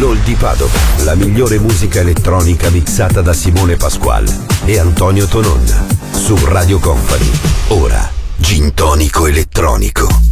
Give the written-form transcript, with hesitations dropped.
l'Hall di Padova. La migliore musica elettronica mixata da Simone Pasquale e Antonio Tonon. Su Radio Company. Ora, Gin Tonico Elettronico.